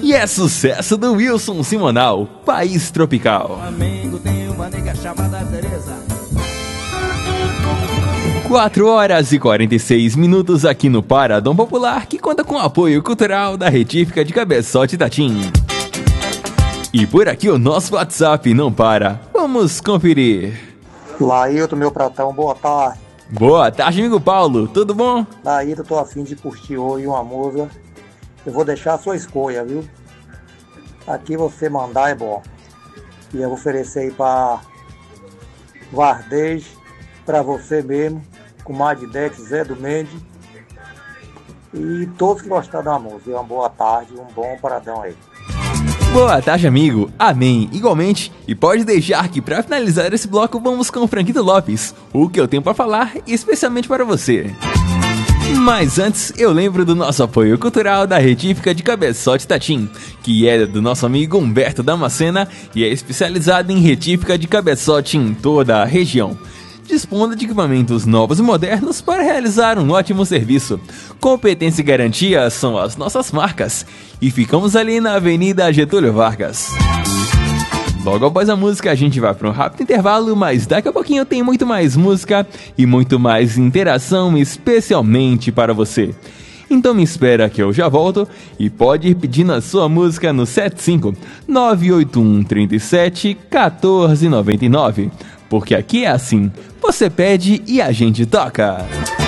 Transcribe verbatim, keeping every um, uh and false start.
E é sucesso do Wilson Simonal, País Tropical. Amigo, tem uma nega chamada Teresa. quatro horas e quarenta e seis minutos aqui no Paradão Popular, que conta com o apoio cultural da Retífica de Cabeçote Tatim. E por aqui o nosso WhatsApp não para. Vamos conferir. Laílton, meu pratão, boa tarde. Boa tarde, amigo Paulo, tudo bom? Laílton, tô afim de curtir hoje uma música. Eu vou deixar a sua escolha, viu? Aqui você mandar é bom. E eu vou oferecer aí pra Vardez, pra você mesmo, com Madidex, Zé do Mendes e todos que gostaram da música. Uma boa tarde, um bom paradão aí. Boa tarde, amigo. Amém. Igualmente. E pode deixar que pra finalizar esse bloco vamos com o Franquito Lopes. O que eu tenho pra falar, especialmente para você. Mas antes, eu lembro do nosso apoio cultural da Retífica de Cabeçote Tatim, que é do nosso amigo Humberto Damascena e é especializado em retífica de cabeçote em toda a região. Dispondo de equipamentos novos e modernos para realizar um ótimo serviço. Competência e garantia são as nossas marcas. E ficamos ali na Avenida Getúlio Vargas. Logo após a música a gente vai para um rápido intervalo, mas daqui a pouquinho tem muito mais música e muito mais interação especialmente para você. Então me espera que eu já volto e pode ir pedindo a sua música no sete cinco nove oito um três sete um quatro nove nove. Porque aqui é assim, você pede e a gente toca.